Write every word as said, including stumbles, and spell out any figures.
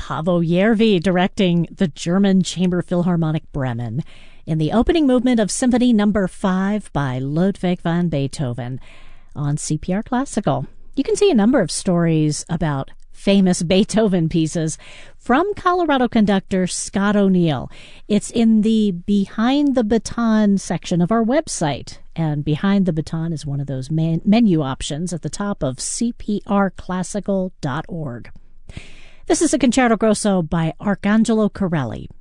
Paavo Järvi directing the German Chamber Philharmonic Bremen in the opening movement of Symphony Number five by Ludwig van Beethoven on C P R Classical. You can see a number of stories about famous Beethoven pieces from Colorado conductor Scott O'Neill. It's in the Behind the Baton section of our website. And Behind the Baton is one of those man- menu options at the top of c p r classical dot org. This is a Concerto Grosso by Arcangelo Corelli.